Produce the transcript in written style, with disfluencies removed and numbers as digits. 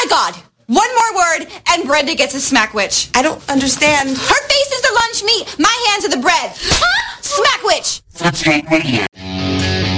my God. One more word, and Brenda gets a smack witch. I don't understand. Her face is the lunch meat. My hands are the bread. Smack witch. Substrate Radio.